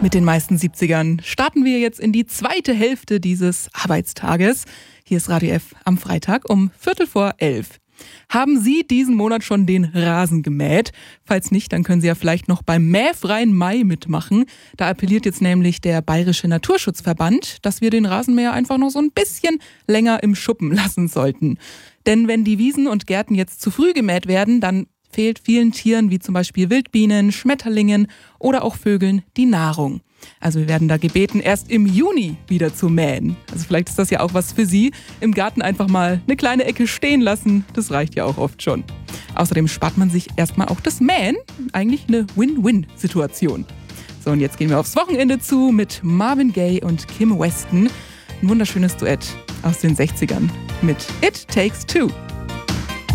Mit den meisten 70ern starten wir jetzt in die zweite Hälfte dieses Arbeitstages. Hier ist Radio F am Freitag um 11:15. Haben Sie diesen Monat schon den Rasen gemäht? Falls nicht, dann können Sie ja vielleicht noch beim Mähfreien Mai mitmachen. Da appelliert jetzt nämlich der Bayerische Naturschutzverband, dass wir den Rasenmäher einfach noch so ein bisschen länger im Schuppen lassen sollten. Denn wenn die Wiesen und Gärten jetzt zu früh gemäht werden, dann fehlt vielen Tieren wie zum Beispiel Wildbienen, Schmetterlingen oder auch Vögeln die Nahrung. Also wir werden da gebeten, erst im Juni wieder zu mähen. Also vielleicht ist das ja auch was für Sie. Im Garten einfach mal eine kleine Ecke stehen lassen, das reicht ja auch oft schon. Außerdem spart man sich erstmal auch das Mähen. Eigentlich eine Win-Win-Situation. So, und jetzt gehen wir aufs Wochenende zu mit Marvin Gaye und Kim Weston. Ein wunderschönes Duett aus den 60ern mit It Takes Two.